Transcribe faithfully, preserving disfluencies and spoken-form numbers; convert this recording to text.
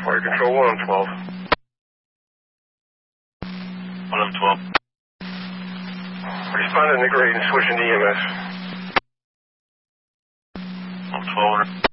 Fire Control, one on twelve. one on twelve. Responding to grade and switching to E M S. one twelve.